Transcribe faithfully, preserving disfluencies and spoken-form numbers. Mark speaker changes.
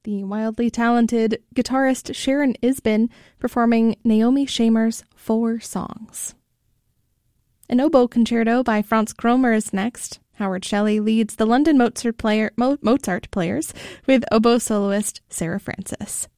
Speaker 1: the wildly talented guitarist Sharon Isbin performing Naomi Shamer's Four Songs. An oboe concerto by Franz Kromer is next. Howard Shelley leads the London Mozart, player, Mo- Mozart players with oboe soloist Sarah Francis.